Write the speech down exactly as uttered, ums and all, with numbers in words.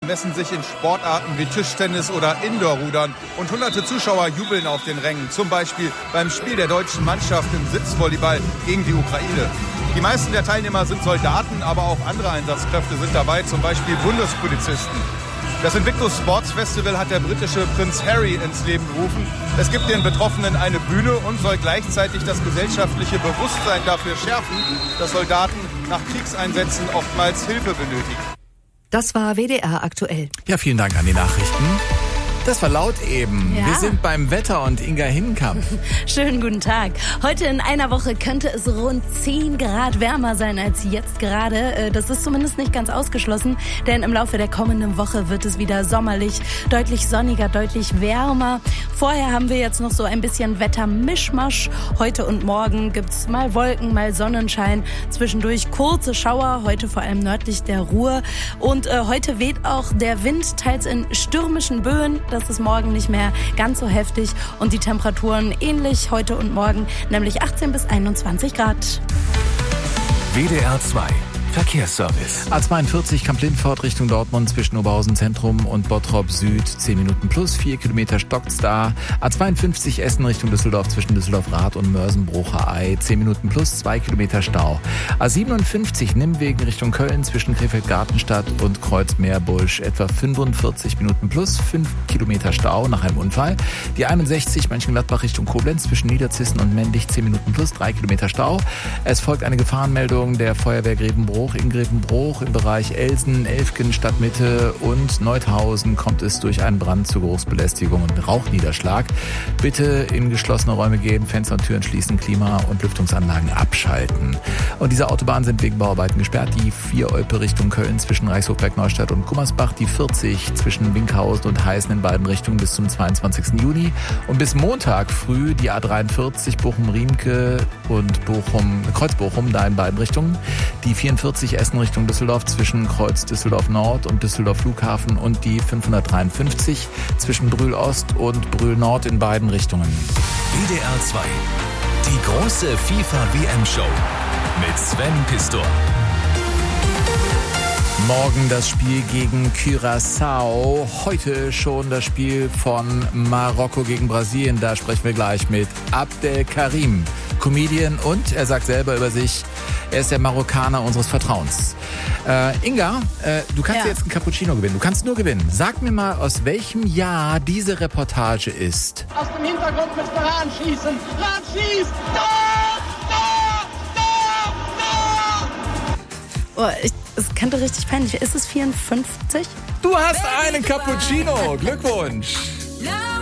messen sich in Sportarten wie Tischtennis oder Indoor-Rudern und hunderte Zuschauer jubeln auf den Rängen, zum Beispiel beim Spiel der deutschen Mannschaft im Sitzvolleyball gegen die Ukraine. Die meisten der Teilnehmer sind Soldaten, aber auch andere Einsatzkräfte sind dabei, zum Beispiel Bundespolizisten. Das Invictus Sports Festival hat der britische Prinz Harry ins Leben gerufen. Es gibt den Betroffenen eine Bühne und soll gleichzeitig das gesellschaftliche Bewusstsein dafür schärfen, dass Soldaten nach Kriegseinsätzen oftmals Hilfe benötigen. Das war W D R aktuell. Ja, vielen Dank an die Nachrichten. Das war laut eben. Ja. Wir sind beim Wetter und Inga Hinnenkamp. Schönen guten Tag. Heute in einer Woche könnte es rund zehn Grad wärmer sein als jetzt gerade. Das ist zumindest nicht ganz ausgeschlossen, denn im Laufe der kommenden Woche wird es wieder sommerlich, deutlich sonniger, deutlich wärmer. Vorher haben wir jetzt noch so ein bisschen Wettermischmasch. Heute und morgen gibt's mal Wolken, mal Sonnenschein. Zwischendurch kurze Schauer, heute vor allem nördlich der Ruhr. Und äh, heute weht auch der Wind, teils in stürmischen Böen. Das ist morgen nicht mehr ganz so heftig und die Temperaturen ähnlich heute und morgen, nämlich achtzehn bis einundzwanzig Grad. W D R zwei Verkehrsservice. A zweiundvierzig Kamp-Lindfort Richtung Dortmund zwischen Oberhausen Zentrum und Bottrop Süd. zehn Minuten plus, vier Kilometer stockt's da. A zweiundfünfzig Essen Richtung Düsseldorf zwischen Düsseldorf-Rath und Mörsenbrucher-Ei. zehn Minuten plus, zwei Kilometer Stau. A siebenundfünfzig Nimmwegen Richtung Köln zwischen Krefeld-Gartenstadt und Kreuz-Meerbusch. Etwa fünfundvierzig Minuten plus, fünf Kilometer Stau nach einem Unfall. Die einundsechzig Mönchengladbach Richtung Koblenz zwischen Niederzissen und Mendig. zehn Minuten plus, drei Kilometer Stau. Es folgt eine Gefahrenmeldung der Feuerwehr Grevenbroich. In Grevenbroich im Bereich Elsen, Elfgen, Stadtmitte und Neuthausen kommt es durch einen Brand zu Geruchsbelästigung und Rauchniederschlag. Bitte in geschlossene Räume gehen, Fenster und Türen schließen, Klima- und Lüftungsanlagen abschalten. Und diese Autobahnen sind wegen Bauarbeiten gesperrt. Die vier Olpe Richtung Köln zwischen Reichshofberg, Neustadt und Gummersbach. Die vierzig zwischen Winkhausen und Heißen in beiden Richtungen bis zum zweiundzwanzigsten Juni. Und bis Montag früh die A dreiundvierzig Bochum-Riemke und Bochum, Kreuz-Bochum, da in beiden Richtungen. Die vierundvierzig Essen Richtung Düsseldorf zwischen Kreuz Düsseldorf Nord und Düsseldorf Flughafen und die fünfhundertdreiundfünfzig zwischen Brühl Ost und Brühl Nord in beiden Richtungen. W D R zwei. Die große FIFA-W M-Show mit Sven Pistor. Morgen das Spiel gegen Curaçao. Heute schon das Spiel von Marokko gegen Brasilien. Da sprechen wir gleich mit Abdelkarim, Comedian, und er sagt selber über sich, er ist der Marokkaner unseres Vertrauens. Äh, Inga, äh, du kannst Ja. jetzt einen Cappuccino gewinnen. Du kannst nur gewinnen. Sag mir mal, aus welchem Jahr diese Reportage ist. Aus dem Hintergrund müssen wir ranschießen. Ran schießt! Tor! Tor! Tor! Tor! Oh, ich, es könnte richtig peinlich. Ist es vierundfünfzig? Du hast einen Cappuccino. Glückwunsch.